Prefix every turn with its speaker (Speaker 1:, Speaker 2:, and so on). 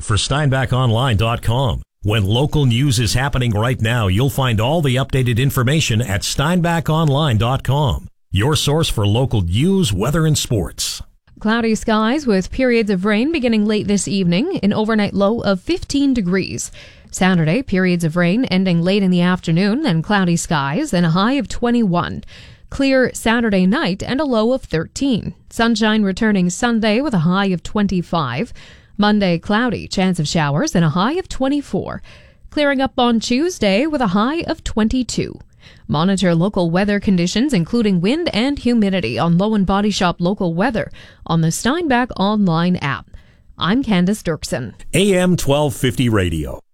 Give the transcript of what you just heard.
Speaker 1: for SteinbachOnline.com. When local news is happening right now, you'll find all the updated information at SteinbachOnline.com. Your source for local news, weather, and sports.
Speaker 2: Cloudy skies with periods of rain beginning late this evening, an overnight low of 15 degrees. Saturday, periods of rain ending late in the afternoon, then cloudy skies and a high of 21. Clear Saturday night and a low of 13. Sunshine returning Sunday with a high of 25. Monday, cloudy, chance of showers and a high of 24. Clearing up on Tuesday with a high of 22. Monitor local weather conditions, including wind and humidity, on Low and Body Shop Local Weather on the Steinbach Online app. I'm Candace Dirksen.
Speaker 1: AM 1250 Radio.